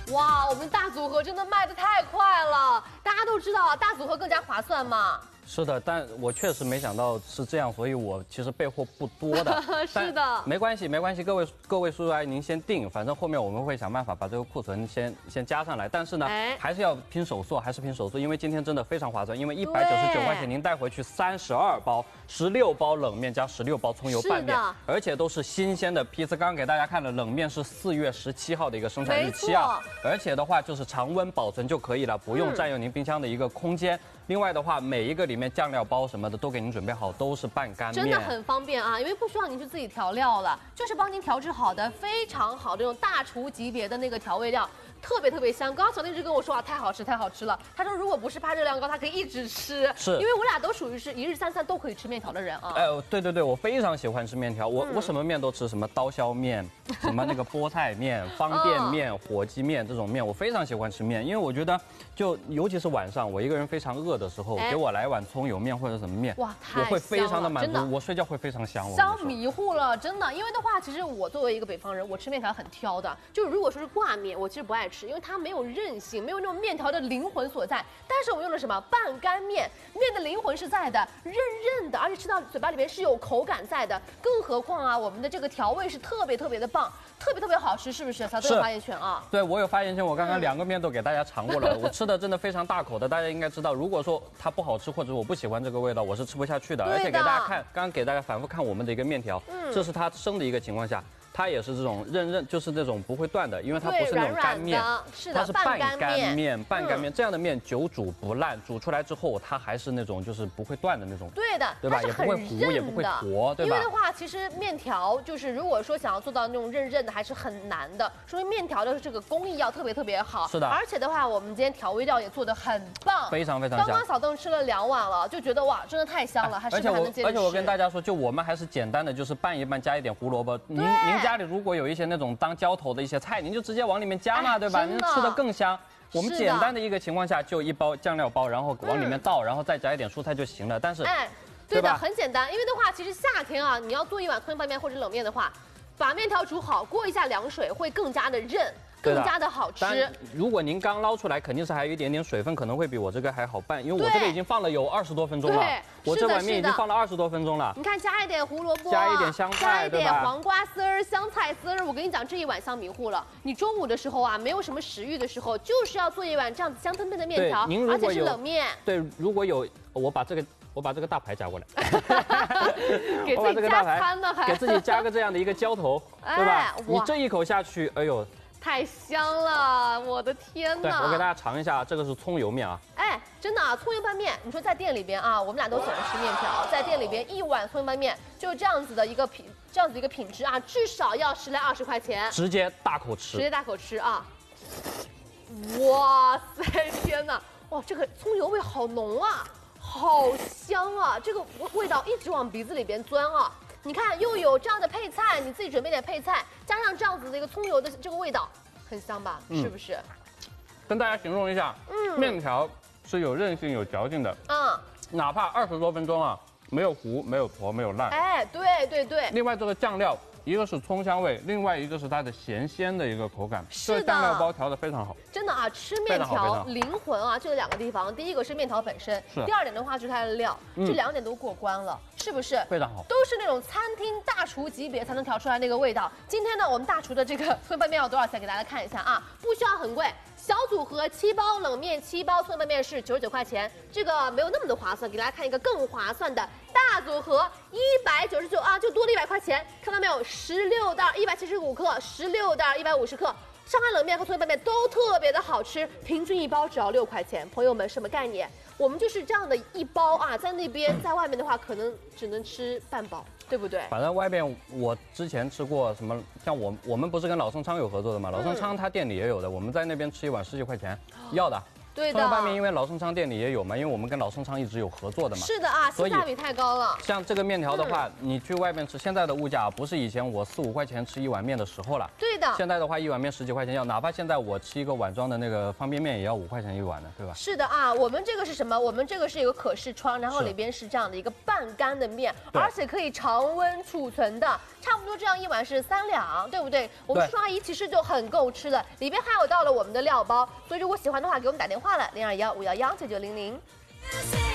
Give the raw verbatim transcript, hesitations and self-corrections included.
哇，我们大组合真的卖的太快了，大家都知道啊，大组合更加划算嘛。 是的，但我确实没想到是这样，所以我其实备货不多的。 是的， 没关系，没关系，各位各位叔叔阿姨您先定，反正后面我们会想办法把这个库存先先加上来。但是呢，哎、还是要拼手速，还是拼手速，因为今天真的非常划算，因为一百九十九块钱您带回去三十二包，十六包冷面加十六包葱油拌面，而且都是新鲜的批次。刚刚给大家看了，冷面是四月十七号的一个生产日期啊，而且的话就是常温保存就可以了，不用占用您冰箱的一个空间。嗯 另外的话，每一个里面酱料包什么的都给您准备好，都是半干面， 真的很方便啊，因为不需要您去自己调料了，就是帮您调制好的非常好这种大厨级别的那个调味料。 特别特别香，刚刚小弟一直跟我说啊，太好吃太好吃了。他说如果不是怕热量高，他可以一直吃， 是因为我俩都属于是一日三餐都可以吃面条的人啊。 哎，对对对，我非常喜欢吃面条，我、嗯、我什么面都吃，什么刀削面，什么那个菠菜面、方便面、嗯、火鸡面这种面，我非常喜欢吃面，因为我觉得就尤其是晚上我一个人非常饿的时候，哎、给我来碗葱油面或者什么面，哇，我会非常的满足，我睡觉会非常香， 香迷糊了，真的。因为的话，其实我作为一个北方人，我吃面条很挑的，就如果说是挂面，我其实不爱吃，因为它没有 韧性，没有那种面条的灵魂所在。但是我们用的什么半干面，面的灵魂是在的，韧韧的，而且吃到嘴巴里面是有口感在的。更何况啊，我们的这个调味是特别特别的棒，特别特别好吃，是不是？小豆有发言权啊。 对，我有发言权。我刚刚两个面都给大家尝过了，嗯、我吃的真的非常大口的。大家应该知道，如果说它不好吃或者我不喜欢这个味道，我是吃不下去的。而且给大家看，刚刚给大家反复看我们的一个面条，嗯、这是它生的一个情况下。 它也是这种韧韧，就是那种不会断的，因为它不是那种干面， 是它是半干面，半干面这样的面久煮不烂，煮出来之后它还是那种就是不会断的那种。 对的， 对吧？也不会糊，也不会坨，对吧？因为的话，其实面条就是如果说想要做到那种韧韧的，还是很难的，说明面条的这个工艺要特别特别好。 是的。 而且的话，我们今天调味料也做得很棒， 非常非常香。 刚刚小邓吃了两碗了，就觉得哇，真的太香了，还是还能接着吃。 而且我跟大家说，就我们还是简单的，就是拌一拌，加一点胡萝卜。您您家里如果有一些 那种当浇头的一些菜，您就直接往里面加嘛，对吧？您吃的更香。我们简单的一个情况下，就一包酱料包，然后往里面倒，然后再加一点蔬菜就行了。但是， 哎，对的，很简单。因为的话，其实夏天啊，你要做一碗葱油拌面或者冷面的话，把面条煮好，过一下凉水，会更加的韧。 更加的好吃。 如果您刚捞出来，肯定是还有一点点水分，可能会比我这个还好拌，因为我这个已经放了有二十多分钟了。我这碗面已经放了二十多分钟了。 你看，加一点胡萝卜， 加一点香菜， 加一点黄瓜丝儿、香菜丝儿。我跟你讲，这一碗香迷糊了。你中午的时候啊，没有什么食欲的时候，就是要做一碗这样子香喷喷的面条，而且是冷面。 对，如果有，我把这个。 我把这个大牌夹过来， 给自己加餐呢，还给自己加个这样的一个浇头，对吧？你这一口下去，哎呦， 太香了，我的天哪！ 对，我给大家尝一下，这个是葱油面啊。 哎，真的啊，葱油拌面，你说在店里边啊，我们俩都喜欢吃面条，在店里边一碗葱油拌面就这样子的一个品，这样子一个品质啊，至少要十来二十块钱， 直接大口吃， 直接大口吃啊！哇塞，天哪，哇，这个葱油味好浓啊！ 好香啊！这个味道一直往鼻子里边钻啊！你看，又有这样的配菜，你自己准备点配菜，加上这样子的一个葱油的这个味道，很香吧？嗯、是不是？ 跟大家形容一下，嗯，面条是有韧性、有嚼劲的，嗯，哪怕二十多分钟啊，没有糊、没有坨、没有烂。 哎，对对对。 另外，这个酱料。 一个是葱香味，另外一个是它的咸鲜的一个口感， 是的， 酱料包调的非常好。 真的啊，吃面条灵魂啊，就两个地方，第一个是面条本身，第二点的话就是它的料，这两点都过关了，是不是？ 非常好， 都是那种餐厅大厨级别才能调出来那个味道。今天呢，我们大厨的这个葱油拌面要多少钱？给大家看一下啊，不需要很贵。 小组合七包冷面，七包葱油拌面是九十九块钱，这个没有那么的划算。给大家看一个更划算的大组合，一百九十九啊，就多了一百块钱，看到没有？十六袋，一百七十五克，十六袋，一百五十克。上海冷面和葱油拌面都特别的好吃，平均一包只要六块钱。朋友们，什么概念？我们就是这样的一包啊，在那边，在外面的话，可能只能吃半包。 对不对？ 反正外边我之前吃过什么，像我我们不是跟老盛昌有合作的嘛？老盛昌他店里也有的，我们在那边吃一碗十几块钱，要的。 对的。 葱油拌面因为老盛昌店里也有嘛，因为我们跟老盛昌一直有合作的嘛。 是的啊，性价比太高了。 像这个面条的话，嗯、你去外面吃，现在的物价不是以前我四五块钱吃一碗面的时候了。 对的。 现在的话，一碗面十几块钱要，哪怕现在我吃一个碗装的那个方便面也要五块钱一碗的，对吧？ 是的啊，我们这个是什么？我们这个是有个可视窗，然后里边是这样的一个半干的面，而且可以常温储存的，差不多这样一碗是三两，对不对？我们叔叔阿姨其实就很够吃了，里边还有到了我们的料包，所以如果喜欢的话，给我们打电话了，零二幺五幺幺九九零零。